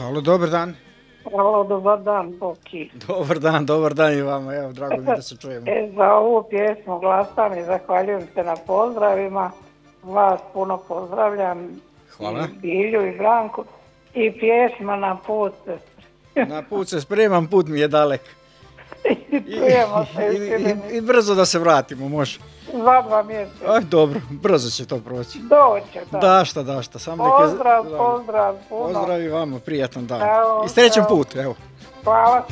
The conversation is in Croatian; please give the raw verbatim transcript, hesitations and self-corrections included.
Halo, dobar dan. Halo, dobar dan, Boki. Dobar dan, dobar dan i vama, evo, drago mi da se čujemo. E, za ovu pjesmu glasam i zahvaljujem se na pozdravima. Vas puno pozdravljam. Hvala. I Bilju i Branku. I pjesma Na put se Na put se spremam, put mi je dalek. I, čujemo se I, i, i brzo da se vratimo, može. za dva mjeseca. Aj, dobro, brzo će to proći. Doće, da. Da šta, da šta, samo neke... Pozdrav, pozdrav, puno. Pozdrav i vama, prijatan dan. Evo, I srećen evo. put, evo. Hvala.